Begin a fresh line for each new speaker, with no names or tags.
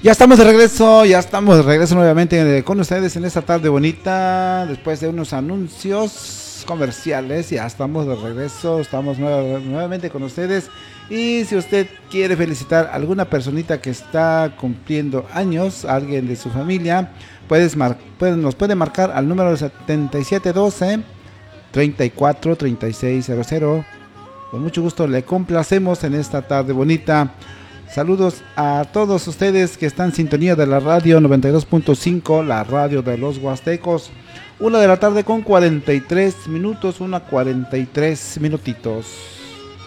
Ya estamos de regreso nuevamente con ustedes en esta tarde bonita, después de unos anuncios comerciales, ya estamos de regreso, estamos nuevamente con ustedes. Y si usted quiere felicitar a alguna personita que está cumpliendo años, alguien de su familia, nos puede marcar al número 7712 34 3600. Con mucho gusto le complacemos en esta tarde bonita. Saludos a todos ustedes que están en sintonía de la radio 92.5, la radio de los Huastecos. 1 de la tarde con 43 minutos, 1:43 minutitos.